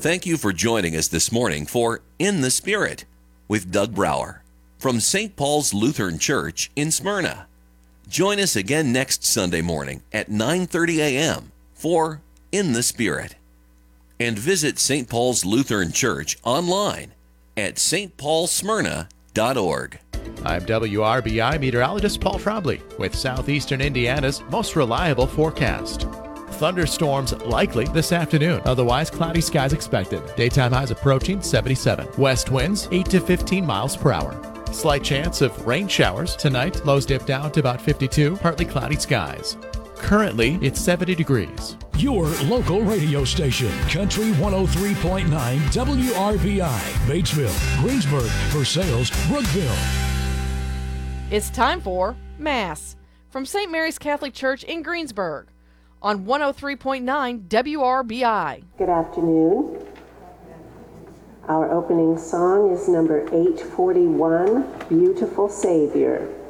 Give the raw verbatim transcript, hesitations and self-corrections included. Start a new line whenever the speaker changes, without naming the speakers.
Thank you for joining us this morning for In the Spirit with Doug Brower from Saint Paul's Lutheran Church in Smyrna. Join us again next Sunday morning at nine thirty a.m. for In the Spirit. And visit Saint Paul's Lutheran Church online at s t paul smyrna dot org.
I'm W R B I meteorologist Paul Trombley with Southeastern Indiana's most reliable forecast. Thunderstorms likely this afternoon. Otherwise, cloudy skies expected. Daytime highs approaching seventy-seven. West winds eight to fifteen miles per hour. Slight chance of rain showers tonight. Lows dip down to about fifty-two. Partly cloudy skies. Currently, it's seventy degrees.
Your local radio station, Country one oh three point nine W R B I, Batesville, Greensburg, Versailles, Brookville.
It's time for Mass from Saint Mary's Catholic Church in Greensburg on one oh three point nine W R B I.
Good afternoon. Our opening song is number eight forty-one, Beautiful Savior.